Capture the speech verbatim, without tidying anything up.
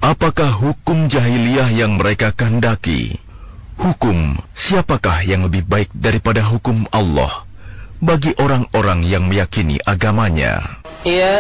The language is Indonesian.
Apakah hukum jahiliyah yang mereka kehendaki? Hukum siapakah yang lebih baik daripada hukum Allah bagi orang-orang yang meyakini agamanya? Ya